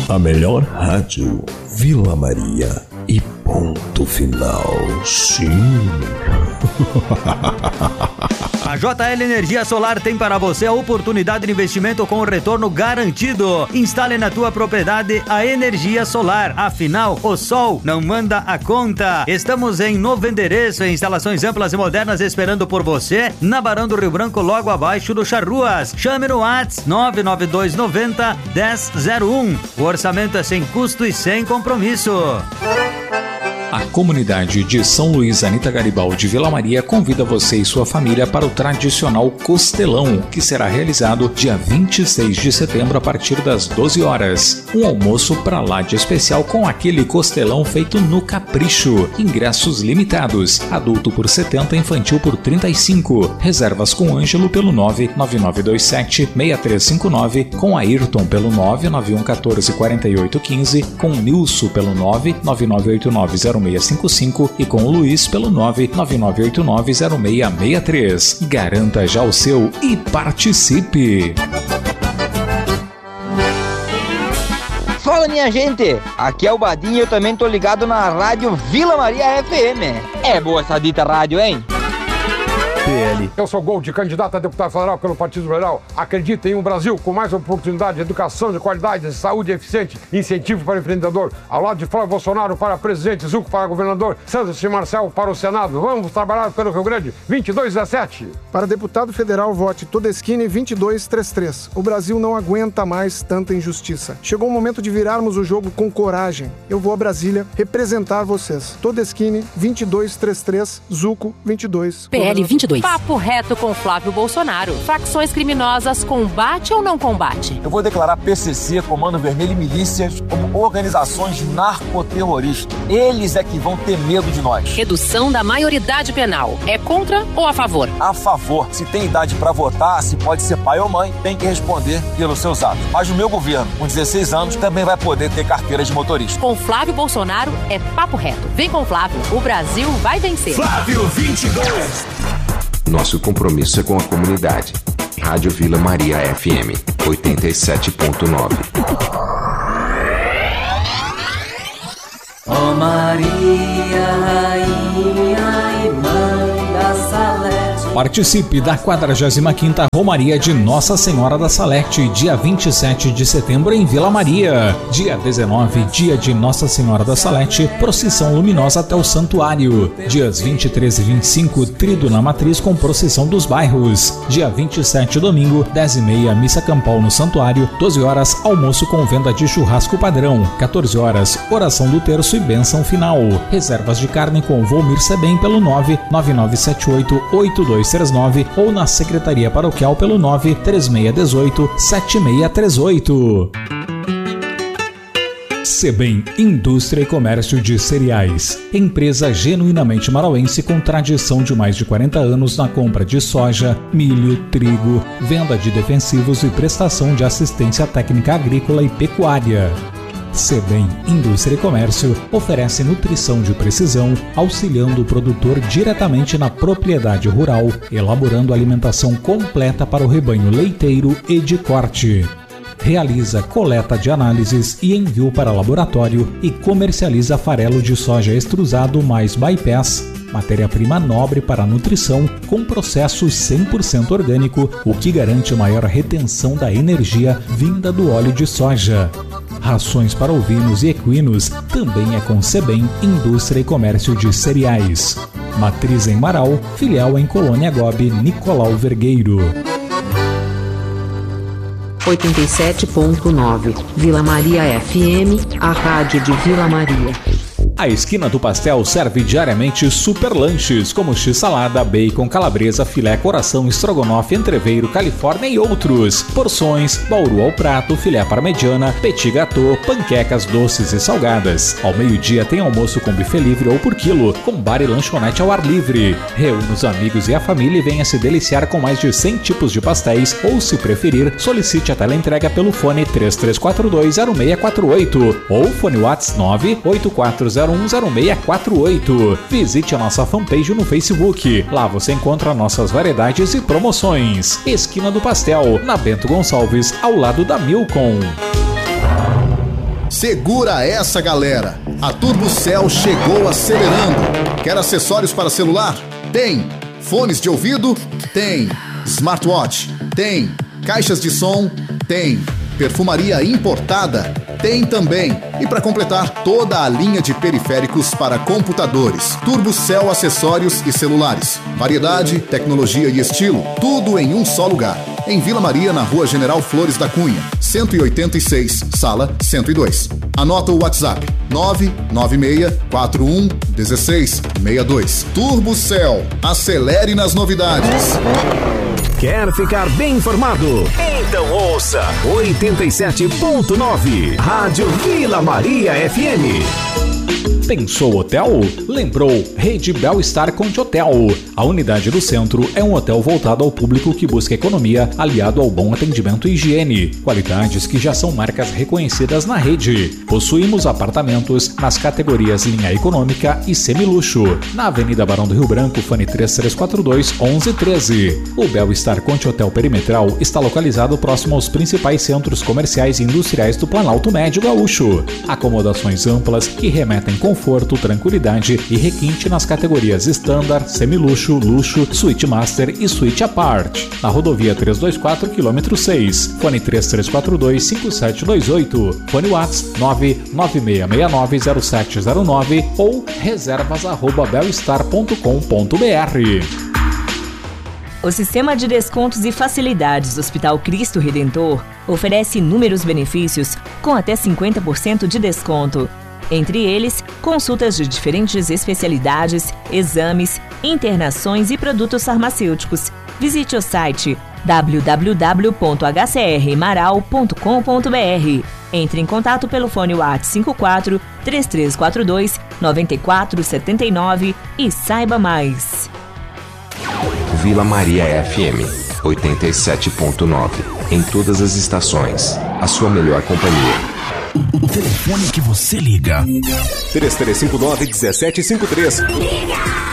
A melhor rádio, Vila Maria. E ponto final. Sim. A JL Energia Solar tem para você a oportunidade de investimento com retorno garantido. Instale na tua propriedade a energia solar. Afinal, o sol não manda a conta. Estamos em novo endereço, em instalações amplas e modernas esperando por você, na Barão do Rio Branco, logo abaixo do Charruas. Chame no WhatsApp 99290-1001. O orçamento é sem custo e sem compromisso. A comunidade de São Luís Anita Garibaldi Vila Maria convida você e sua família para o tradicional Costelão, que será realizado dia 26 de setembro a partir das 12 horas. Um almoço pra lá de especial com aquele costelão feito no capricho. Ingressos limitados. Adulto por 70, infantil por 35. Reservas com Ângelo pelo 99927-6359, com Ayrton pelo 991144815, com Nilson pelo 999890655 e com o Luiz pelo 999890663. Garanta já o seu e participe! Fala, minha gente, aqui é o Badinho e eu também tô ligado na rádio Vila Maria FM. É boa essa dita rádio, hein? PL. Eu sou Gold, candidato a deputado federal pelo Partido Liberal. Acredita em um Brasil com mais oportunidade, educação de qualidade, saúde eficiente, incentivo para o empreendedor. Ao lado de Flávio Bolsonaro para presidente, Zucco para governador, Santos e Marcel para o Senado. Vamos trabalhar pelo Rio Grande, 2217. Para deputado federal, vote Todeschini 2233. O Brasil não aguenta mais tanta injustiça. Chegou o momento de virarmos o jogo com coragem. Eu vou a Brasília representar vocês. Todeschini 2233, Zucco 22. PL 22. Papo reto com Flávio Bolsonaro. Facções criminosas, combate ou não combate? Eu vou declarar PCC, Comando Vermelho e milícias como organizações narcoterroristas. Eles é que vão ter medo de nós. Redução da maioridade penal. É contra ou a favor? A favor. Se tem idade para votar, se pode ser pai ou mãe, tem que responder pelos seus atos. Mas o meu governo, com 16 anos, também vai poder ter carteira de motorista. Com Flávio Bolsonaro é papo reto. Vem com Flávio. O Brasil vai vencer. Flávio 22. Nosso compromisso é com a comunidade. Rádio Vila Maria FM 87.9. Ó Maria, rainha e mãe da Salete. Participe da 45ª Romaria de Nossa Senhora da Salete, dia 27 de setembro em Vila Maria. Dia 19, dia de Nossa Senhora da Salete, procissão luminosa até o santuário. Dias 23 e 25, trido na matriz com procissão dos bairros. Dia 27, domingo, 10h30, missa campal no santuário. 12 horas, almoço com venda de churrasco padrão. 14 horas, oração do terço e bênção final. Reservas de carne com Volmir Sebem pelo 999788239 ou na Secretaria Paroquial pelo 93618-7638. Sebem, Indústria e Comércio de Cereais. Empresa genuinamente marauense com tradição de mais de 40 anos na compra de soja, milho, trigo, venda de defensivos e prestação de assistência técnica agrícola e pecuária. Sebem, Indústria e Comércio oferece nutrição de precisão, auxiliando o produtor diretamente na propriedade rural, elaborando alimentação completa para o rebanho leiteiro e de corte. Realiza coleta de análises e envio para laboratório e comercializa farelo de soja extrusado mais bypass, matéria-prima nobre para a nutrição, com processo 100% orgânico, o que garante maior retenção da energia vinda do óleo de soja. Rações para ovinos e equinos também é com Sebem, Indústria e Comércio de Cereais. Matriz em Marau, filial em Colônia Gobi, Nicolau Vergueiro. 87.9 Vila Maria FM, a rádio de Vila Maria. A Esquina do Pastel serve diariamente super lanches, como x-salada, bacon, calabresa, filé, coração, estrogonofe, entreveiro, califórnia e outros. Porções, bauru ao prato, filé parmegiana, petit gâteau, panquecas doces e salgadas. Ao meio-dia tem almoço com buffet livre ou por quilo, com bar e lanchonete ao ar livre. Reúna os amigos e a família e venha se deliciar com mais de 100 tipos de pastéis ou, se preferir, solicite a teleentrega pelo fone 33420648 ou fone WhatsApp 984010648. Visite a nossa fanpage no Facebook. Lá você encontra nossas variedades e promoções. Esquina do Pastel, na Bento Gonçalves, ao lado da Milcom. Segura essa, galera! A TurboCell chegou acelerando. Quer acessórios para celular? Tem. Fones de ouvido? Tem. Smartwatch? Tem. Caixas de som? Tem. Perfumaria importada? Tem também. E para completar, toda a linha de periféricos para computadores. TurboCell acessórios e celulares. Variedade, tecnologia e estilo, tudo em um só lugar. Em Vila Maria, na Rua General Flores da Cunha, 186, sala 102. Anota o WhatsApp: 996-41-1662. TurboCell. Acelere nas novidades. Quer ficar bem informado? Então ouça 87.9 Rádio Vila Maria FM. Pensou hotel? Lembrou Rede Bel-Estar Conte Hotel. A unidade do centro é um hotel voltado ao público que busca economia, aliado ao bom atendimento e higiene. Qualidades que já são marcas reconhecidas na rede. Possuímos apartamentos nas categorias linha econômica e semiluxo. Na Avenida Barão do Rio Branco, fone 3342-1113. O Bel-Estar Conte Hotel Perimetral está localizado próximo aos principais centros comerciais e industriais do Planalto Médio Gaúcho. Acomodações amplas que remetem conforto, tranquilidade e requinte nas categorias Standard, Semiluxo, Luxo, Suite Master e Suite Apart. Na rodovia 324, km 6. Fone 3342-5728. Fone WhatsApp 996690709 ou reservas@belstar.com.br. O Sistema de Descontos e Facilidades do Hospital Cristo Redentor oferece inúmeros benefícios com até 50% de desconto. Entre eles, consultas de diferentes especialidades, exames, internações e produtos farmacêuticos. Visite o site www.hcrmaral.com.br. Entre em contato pelo fone WhatsApp 54 3342 9479 e saiba mais. Vila Maria FM 87.9. Em todas as estações. A sua melhor companhia. O telefone que você liga. 3359-1753. Liga!